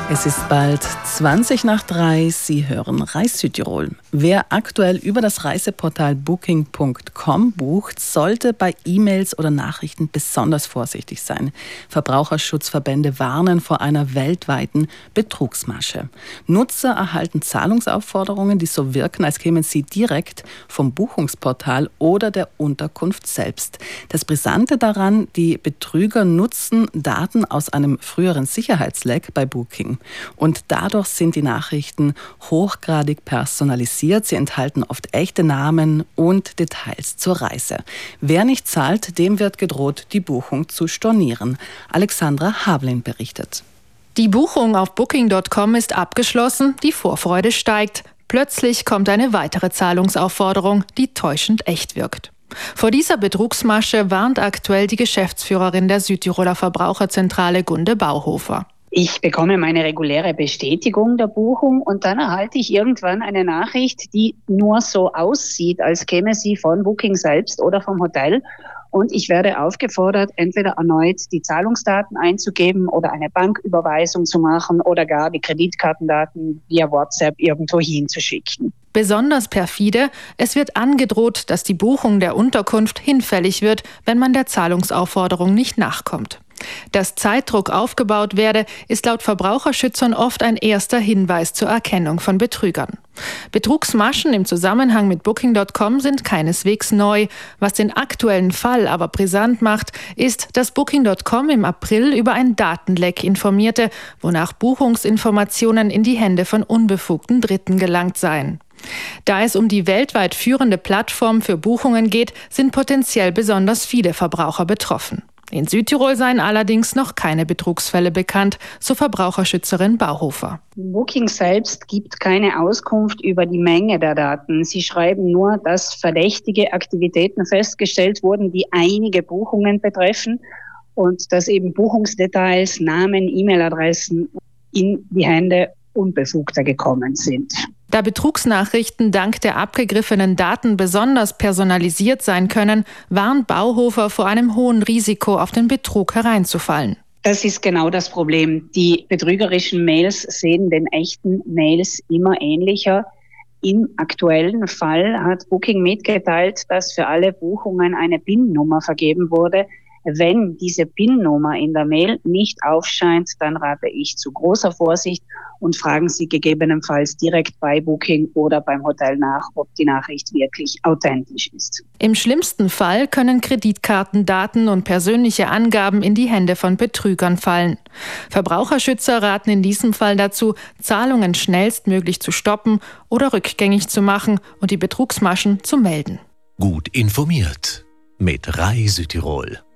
Es ist bald 3:20. Sie hören Reis Südtirol. Wer aktuell über das Reiseportal Booking.com bucht, sollte bei E-Mails oder Nachrichten besonders vorsichtig sein. Verbraucherschutzverbände warnen vor einer weltweiten Betrugsmasche. Nutzer erhalten Zahlungsaufforderungen, die so wirken, als kämen sie direkt vom Buchungsportal oder der Unterkunft selbst. Das Brisante daran, die Betrüger nutzen Daten aus einem früheren Sicherheitsleck bei Booking. Und dadurch sind die Nachrichten hochgradig personalisiert. Sie enthalten oft echte Namen und Details zur Reise. Wer nicht zahlt, dem wird gedroht, die Buchung zu stornieren. Alexandra Havlin berichtet. Die Buchung auf Booking.com ist abgeschlossen, die Vorfreude steigt. Plötzlich kommt eine weitere Zahlungsaufforderung, die täuschend echt wirkt. Vor dieser Betrugsmasche warnt aktuell die Geschäftsführerin der Südtiroler Verbraucherzentrale Gunde Bauhofer. Ich bekomme meine reguläre Bestätigung der Buchung und dann erhalte ich irgendwann eine Nachricht, die nur so aussieht, als käme sie von Booking selbst oder vom Hotel. Und ich werde aufgefordert, entweder erneut die Zahlungsdaten einzugeben oder eine Banküberweisung zu machen oder gar die Kreditkartendaten via WhatsApp irgendwo hinzuschicken. Besonders perfide, es wird angedroht, dass die Buchung der Unterkunft hinfällig wird, wenn man der Zahlungsaufforderung nicht nachkommt. Dass Zeitdruck aufgebaut werde, ist laut Verbraucherschützern oft ein erster Hinweis zur Erkennung von Betrügern. Betrugsmaschen im Zusammenhang mit Booking.com sind keineswegs neu. Was den aktuellen Fall aber brisant macht, ist, dass Booking.com im April über ein Datenleck informierte, wonach Buchungsinformationen in die Hände von unbefugten Dritten gelangt seien. Da es um die weltweit führende Plattform für Buchungen geht, sind potenziell besonders viele Verbraucher betroffen. In Südtirol seien allerdings noch keine Betrugsfälle bekannt, so Verbraucherschützerin Bauhofer. Booking selbst gibt keine Auskunft über die Menge der Daten. Sie schreiben nur, dass verdächtige Aktivitäten festgestellt wurden, die einige Buchungen betreffen und dass eben Buchungsdetails, Namen, E-Mail-Adressen in die Hände Unbefugter gekommen sind. Da Betrugsnachrichten dank der abgegriffenen Daten besonders personalisiert sein können, warnt Bauhofer vor einem hohen Risiko, auf den Betrug hereinzufallen. Das ist genau das Problem. Die betrügerischen Mails sehen den echten Mails immer ähnlicher. Im aktuellen Fall hat Booking mitgeteilt, dass für alle Buchungen eine PIN-Nummer vergeben wurde. Wenn diese PIN-Nummer in der Mail nicht aufscheint, dann rate ich zu großer Vorsicht und fragen Sie gegebenenfalls direkt bei Booking oder beim Hotel nach, ob die Nachricht wirklich authentisch ist. Im schlimmsten Fall können Kreditkartendaten und persönliche Angaben in die Hände von Betrügern fallen. Verbraucherschützer raten in diesem Fall dazu, Zahlungen schnellstmöglich zu stoppen oder rückgängig zu machen und die Betrugsmaschen zu melden. Gut informiert mit Reis Südtirol.